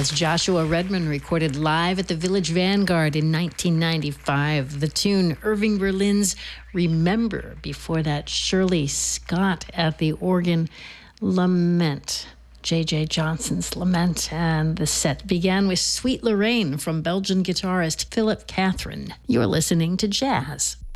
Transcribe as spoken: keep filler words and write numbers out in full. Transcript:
as Joshua Redman recorded live at the Village Vanguard in nineteen ninety-five. The tune Irving Berlin's Remember. Before that, Shirley Scott at the organ, Lament. J J Johnson's Lament. And the set began with Sweet Lorraine from Belgian guitarist Philip Catherine. You're listening to Jazz.